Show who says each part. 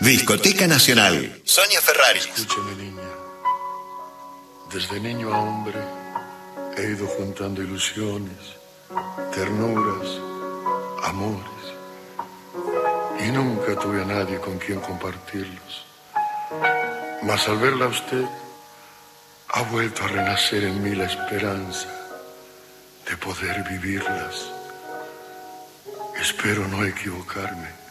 Speaker 1: Discoteca Nacional. Sonia Ferrari.
Speaker 2: Escúchame, niña. Desde niño a hombre he ido juntando ilusiones, ternuras, amores. Y nunca tuve a nadie con quien compartirlos. Mas al verla a usted, ha vuelto a renacer en mí la esperanza de poder vivirlas. Espero no equivocarme.